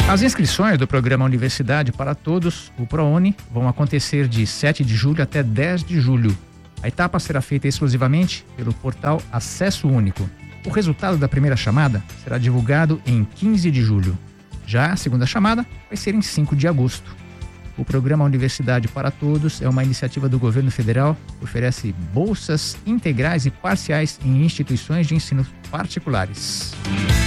As inscrições do programa Universidade para Todos, o ProUni, vão acontecer de 7 de julho até 10 de julho. A etapa será feita exclusivamente pelo portal Acesso Único. O resultado da primeira chamada será divulgado em 15 de julho. Já a segunda chamada vai ser em 5 de agosto. O programa Universidade para Todos é uma iniciativa do governo federal que oferece bolsas integrais e parciais em instituições de ensino particulares.